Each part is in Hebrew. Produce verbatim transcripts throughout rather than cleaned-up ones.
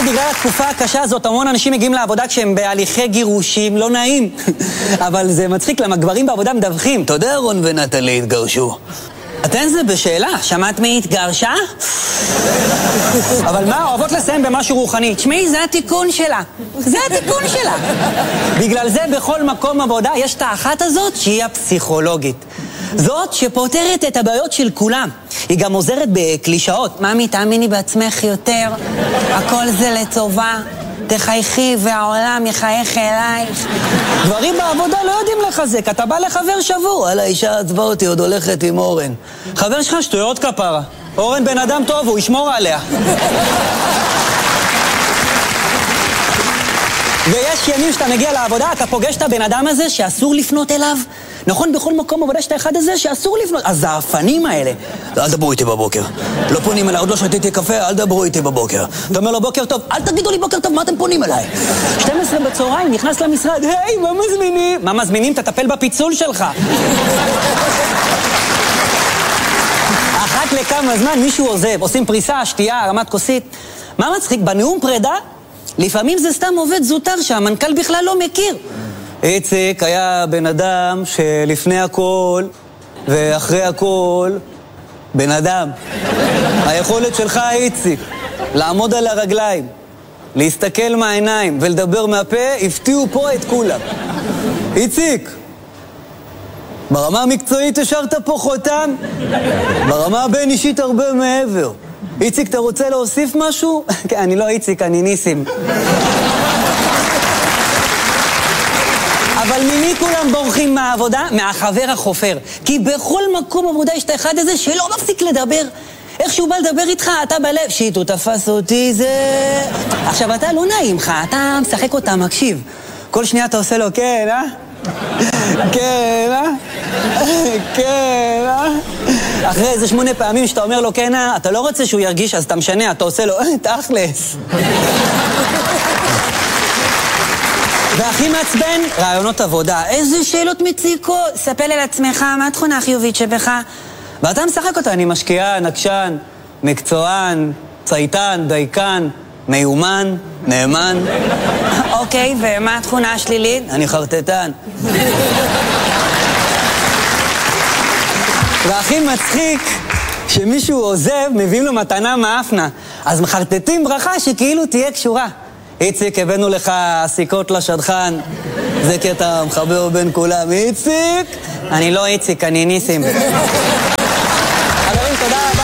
בגלל התקופה הקשה הזאת, המון אנשים מגיעים לעבודה כשהם בהליכי גירושים, לא נעים. אבל זה מצחיק למה גברים בעבודה מדווחים. אתה יודע, רון ונטלי התגרשו. אתן זה בשאלה, שמעת מי התגרשה? אבל מה, אוהבות לסיים במשהו רוחני. תשמעי, זה התיקון שלה. זה התיקון שלה. בגלל זה בכל מקום עבודה יש את האחת הזאת שהיא הפסיכולוגית. זאת שפותרת את הבעיות של כולם. היא גם עוזרת בקלישאות. ממי, תאמיני בעצמך יותר. הכל זה לטובה. תחייכי והעולם יחייך אלייך. דברים בעבודה לא יודעים לחזק. אתה בא לחבר שבור. על האישה עצבה אותי, עוד הולכת עם אורן. חבר שלך שטויות כפרה. אורן בן אדם טוב, הוא ישמור עליה. ויש ימים שאתה מגיע לעבודה, אתה פוגש את הבן אדם הזה שאסור לפנות אליו. נכון, בכל מקום עבודה שאתה אחד הזה שאסור לפנות. אז האפנים האלה. אל דברו איתי בבוקר. לא פונים אליי, עוד לא שתיתי קפה, אל דברו איתי בבוקר. אתה אומר לו בוקר טוב, אל תגידו לי בוקר טוב, מה אתם פונים אליי? שתים עשרה בצהריים, נכנס למשרד, היי, מה מזמינים? מה מזמינים? תטפל בפיצול שלך. אחת לכמה זמן מישהו עוזב, עושים פריסה, שתייה, הרמת כוסית. מה מצחיק? בנאום פרידה, לפעמים זה סתם עובד זוטר שהמנכ"ל בכלל לא מכיר. איציק היה בן אדם שלפני הכל ואחרי הכל בן אדם. היכולת שלך, איציק, לעמוד על הרגליים, להסתכל מהעיניים ולדבר מהפה, הפתיעו פה את כולם. איציק, ברמה המקצועית השארת פה חותם, ברמה הבין אישית הרבה מעבר. איציק, אתה רוצה להוסיף משהו? כן, אני לא איציק, אני ניסים. אבל ממי כולם בורחים מהעבודה? מהחבר החופר. כי בכל מקום עבודה יש את האחד הזה שלא מפסיק לדבר. איך שהוא בא לדבר איתך, אתה בלב, שיט, הוא תפס אותי, זה... עכשיו, אתה לא נעים לך, אתה משחק אותה, מקשיב. כל שנייה אתה עושה לו, כן, אה? כן, אה? כן, אה? אחרי איזה שמונה פעמים שאתה אומר לו, כן, אה? אתה לא רוצה שהוא ירגיש, אז אתה משנה, אתה עושה לו, תכלס. והכי מעצבן, רעיונות עבודה. איזה שאלות מציקות. ספר על עצמך, מה התכונה החיובית שבך? ואתה משחק אותה, אני משקיען, עקשן, מקצוען, צייתן, דייקן, מיומן, נאמן. אוקיי, ומה התכונה השלילית? אני חרטטן. והכי מצחיק, שמישהו עוזב, מביאים לו מתנה מאפנה. אז מחרטטים ברכה שכאילו תהיה קשורה. איציק, הבאנו לך סיכות לשדכן. זה קטע מחבר בין כולם. איציק? אני לא איציק, אני ניסים. חברים, תודה רבה.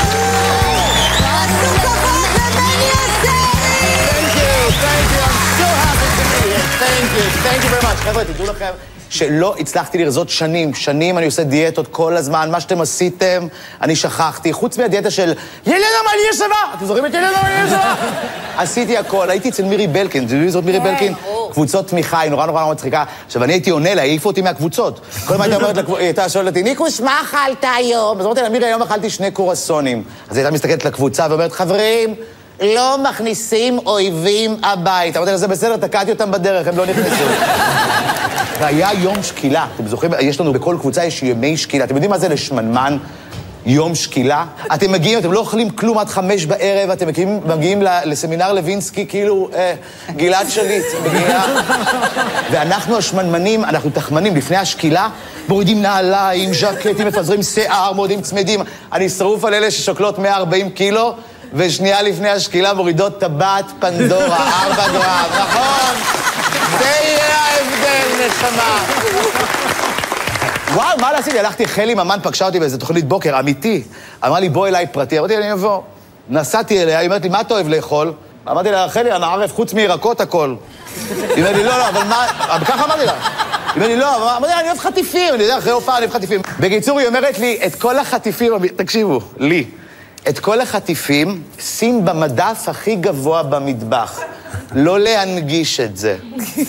Thank you very much. חבר'ה, תדעו לכם שלא הצלחתי לרזות שנים. שנים אני עושה דיאטות כל הזמן. מה שאתם עשיתם, אני שכחתי. חוץ מהדיאטה של ילנה מליאסבה. אתם זוכרים את ילנה מליאסבה? עשיתי הכל. הייתי אצל מירי בלקין. אתם יודעים זאת מירי בלקין? קבוצות תמיכה, היא נורא נורא נורא מצחיקה. עכשיו, אני הייתי עונה לה, העיפו אותי מהקבוצות. כל מה הייתה אומרת, היא הייתה שואלת אותי, ניקוש, מה אכלת היום? אז אמרתי לה, מירי, היום אכלתי שני קורסונים. אז היא הייתה מסתכלת לקבוצה ואומרת, חברים, לא מכניסים אויבים הבית. אמרתי לה, זה בסדר, תקעתי אותם בדרך, הם לא נכנסו. והיה יום שקילה. אתם זוכרים, יש לנו בכל קבוצה, יש ימי שקילה. אתם יודעים מה זה לשמנמן? יום שקילה? אתם מגיעים, אתם לא אוכלים כלום עד חמש בערב, אתם מגיעים, מגיעים לסמינר לוינסקי, כאילו, אה, גלעד שליט, מגיעה. ואנחנו השמנמנים, אנחנו תחמנים, לפני השקילה, מורידים נעליים, ז'קטים, מפזרים שיער, מורידים צמדים. אני שרוף על אלה ששוקלות מאה וארבעים קילו, ושנייה לפני השקילה מורידות טבעת פנדורה, ארבע גרם, נכון? זה יהיה ההבדל, נשמה. וואו, מה לעשיתי? הלכתי, חלי ממן פגשה אותי באיזה תוכנית בוקר, אמיתי. אמרה לי, בוא אליי פרטי. אמרתי, אני אבוא. נסעתי אליה, היא אומרת לי, מה אתה אוהב לאכול? אמרתי לה, חלי, אני ערף חוץ מירקות הכל. היא אומרת לי, לא, לא, אבל מה... ככה אמרתי לה. היא אומרת לי, לא, אמרתי לה, אני אוהב חטיפים. אני יודע, אחרי הופעה אני אוהב חטיפים. בקיצור, היא אומרת לי, את כל החטיפים, תקשיבו, לי, את כל החטיפים, שים במדף הכי גבוה במטבח. לא להנגיש את זה.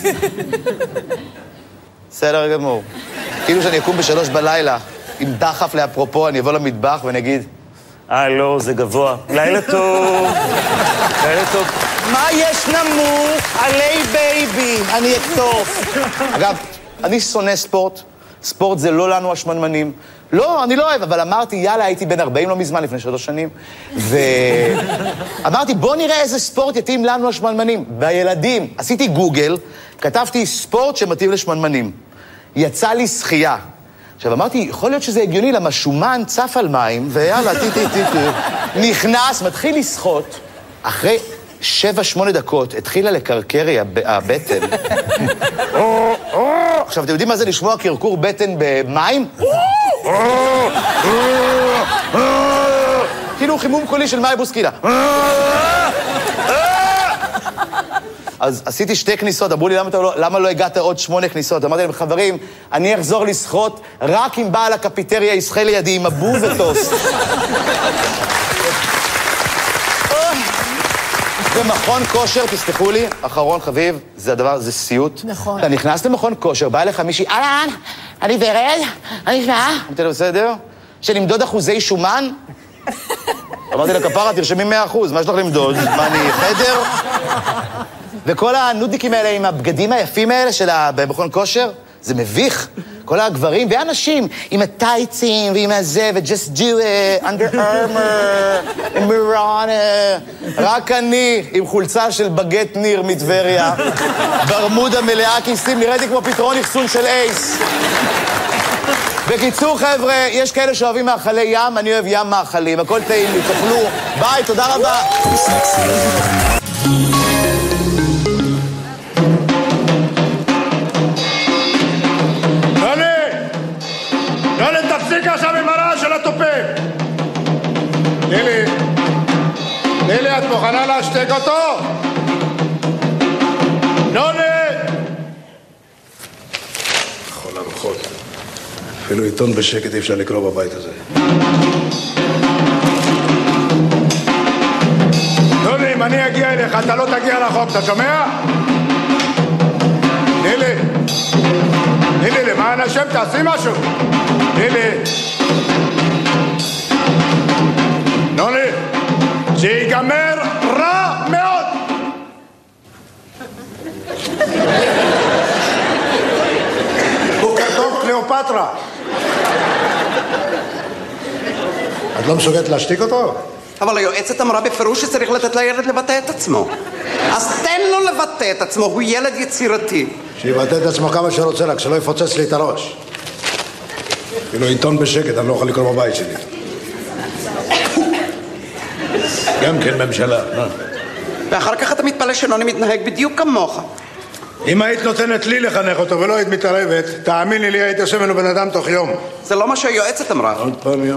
בסדר גמור. כאילו שאני אקום בשלוש בלילה, עם דחף לאפרופו, אני אבוא למטבח ואני אגיד, אה, לא, זה גבוה. לילה טוב. לילה טוב. מה יש נמוך? עלי בייבי. אני אקטוף. אגב, אני שונא ספורט. ספורט זה לא לנו השמנמנים. לא, אני לא אוהב, אבל אמרתי, יאללה, הייתי בן ארבעים לא מזמן, לפני שלוש שנים, ואמרתי, בוא נראה איזה ספורט יתאים לנו לשמנמנים. בילדים, עשיתי גוגל, כתבתי ספורט שמתאים לשמנמנים. יצא לי שחייה. עכשיו, אמרתי, יכול להיות שזה הגיוני, למה שומן צף על מים, ויאללה, טי טי טי טי, נכנס, מתחיל לשחות, אחרי שבע, שמונה דקות, התחילה לקרקרי הבטן. עכשיו, אתם יודעים מה זה לשמוע קרקור בטן במים? כאילו חימום קולי של מאי בוסקילה. אז עשיתי שתי כניסות, אמרו לי, למה, לא, למה לא הגעת עוד שמונה כניסות? אמרתי להם, חברים, אני אחזור לשחות רק אם בעל הקפיטריה ישחה לידי עם אבו וטוסט. במכון כושר, תסלחו לי, אחרון חביב, זה הדבר, זה סיוט. נכון. אתה נכנס למכון כושר, בא אליך מישהי, אהלן, אני ורד, אני שמה. אמרתי לו, בסדר? שנמדוד אחוזי שומן? אמרתי לה, כפרה, תרשמי מאה אחוז, מה יש לך למדוד? מה, אני חדר? וכל הנודניקים האלה עם הבגדים היפים האלה של במכון כושר, זה מביך. כל הגברים והאנשים עם הטייצים ועם הזה, ו-just do it, under armor, mirana. רק אני עם חולצה של בגט ניר מטבריה, ברמודה מלאה כיסים, נראיתי כמו פתרון אחסון של אייס. בקיצור, חבר'ה, יש כאלה שאוהבים מאכלי ים, אני אוהב ים מאכלים, הכל טעים לי, תאכלו. ביי, תודה רבה. עכשיו עם הרעש של התופים. נילי, נילי, את מוכנה להשתק אותו? נוני! כל הרוחות. אפילו עיתון בשקט אי אפשר לקרוא בבית הזה. נוני, אם אני אגיע אליך, אתה לא תגיע רחוק, אתה שומע? נילי, נילי, למען השם, תעשי משהו. נילי, נוני, שיגמר רע מאוד. בוקר טוב, קליאופטרה. את לא מסוגלת להשתיק אותו? אבל היועצת אמרה בפירוש שצריך לתת לילד לבטא את עצמו. אז תן לו לבטא את עצמו, הוא ילד יצירתי. שיבטא את עצמו כמה שרוצה, רק שלא יפוצץ לי את הראש. אפילו עיתון בשקט, אני לא יכול לקרוא בבית שלי. גם כן ממשלה. ואחר כך אתה מתפלא שנוני מתנהג בדיוק כמוך. אם היית נותנת לי לחנך אותו ולא היית מתערבת, תאמיני לי, היית עושה ממנו בן אדם תוך יום. זה לא מה שהיועצת אמרה. עוד פעם יום.